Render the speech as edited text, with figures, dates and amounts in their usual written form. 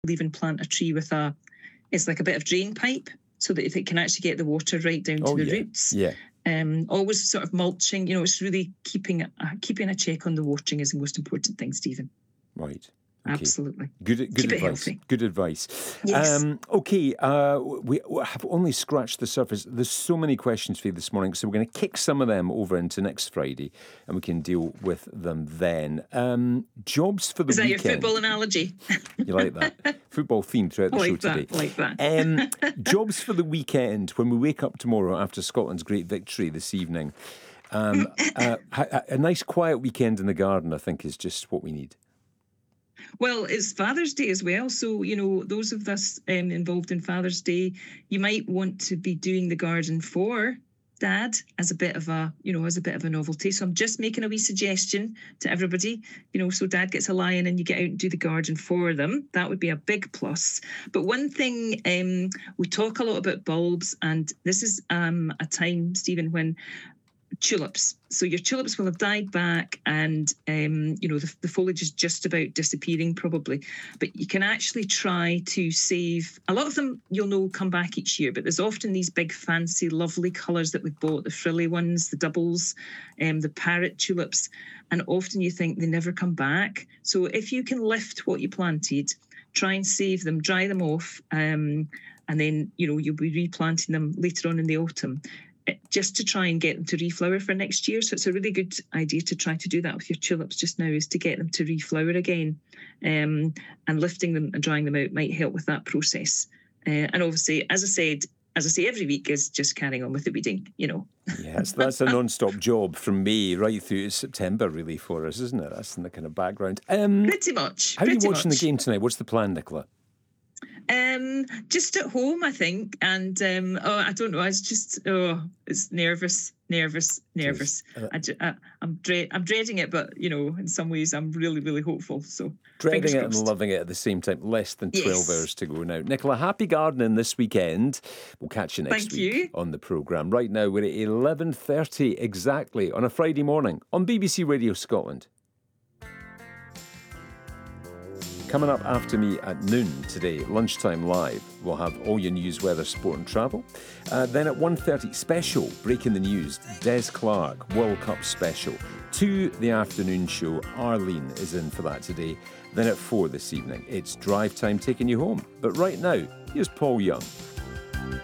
even plant a tree with it's like a bit of drain pipe, so that if it can actually get the water right down to the roots. Yeah. Always sort of mulching. It's really keeping a check on the watering is the most important thing, Stephen. Right. Okay. Absolutely. Good Keep advice. it healthy. Good advice. Yes. Okay, we have only scratched the surface. There's so many questions for you this morning, so we're going to kick some of them over into next Friday, and we can deal with them then. Jobs for the weekend. Is that your football analogy? You like that? Football theme throughout the show today. I like that. Jobs for the weekend, when we wake up tomorrow after Scotland's great victory this evening. A nice quiet weekend in the garden, I think, is just what we need. Well, it's Father's Day as well. So, those of us involved in Father's Day, you might want to be doing the garden for Dad as a bit of a novelty. So I'm just making a wee suggestion to everybody, so Dad gets a lion and you get out and do the garden for them. That would be a big plus. But one thing, we talk a lot about bulbs, and this is a time, Stephen, when tulips. So your tulips will have died back, and the foliage is just about disappearing probably. But you can actually try to save. A lot of them come back each year, but there's often these big fancy lovely colours that we've bought, the frilly ones, the doubles, the parrot tulips, and often you think they never come back. So if you can lift what you planted, try and save them, dry them off, and then you'll be replanting them later on in the autumn, just to try and get them to reflower for next year. So it's a really good idea to try to do that with your tulips just now, is to get them to reflower again. And lifting them and drying them out might help with that process. And obviously, as I say every week, is just carrying on with the weeding, Yes, that's a non-stop job from May right through to September, really, for us, isn't it? That's in the kind of background. Pretty much. How are you watching the game tonight? What's the plan, Nicola? Just at home, I think, and I don't know. It's nervous. I'm dreading it, but in some ways, I'm really, really hopeful. So dreading it and loving it at the same time. Less than 12 hours to go now. Nicola, happy gardening this weekend. We'll catch you next week on the programme. Right now, we're at 11:30 exactly on a Friday morning on BBC Radio Scotland. Coming up after me at noon today, Lunchtime Live, we'll have all your news, weather, sport and travel. Then at 1:30, special, breaking the news, Des Clark, World Cup special. To the afternoon show, Arlene is in for that today. Then at 4 this evening, it's Drive Time taking you home. But right now, here's Paul Young.